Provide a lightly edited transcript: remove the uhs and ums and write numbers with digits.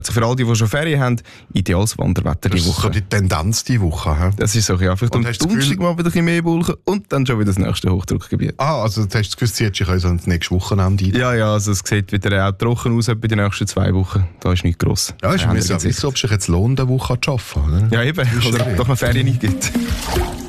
Also für all die schon Ferien haben, ideales Wanderwetter die Woche. Das ist so die Tendenz die Woche. He? Das ist so, ja. Vielleicht am Donnerstag mal wieder ein bisschen mehr Wolken und dann schon wieder das nächste Hochdruckgebiet. Also du hast das Gefühl, zieht sich also ins nächste Wochenende ein? Ja, also es sieht wieder auch trocken aus bei den nächsten 2 Wochen. Da ist nichts gross. Ja, ist mir so, ob es sich jetzt lohnt, eine Woche zu arbeiten. Oder? Ja, eben. Oder doch noch Ferien nicht gibt.